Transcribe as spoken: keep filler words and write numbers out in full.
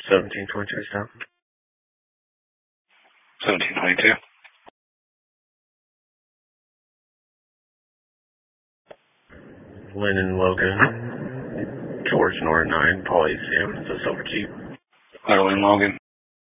seventeen twenty-two stop. seventeen twenty-two. Lennon Logan. George Norton nine. Paul eight Sam. It's a silver Jeep. Clear Lynn Logan.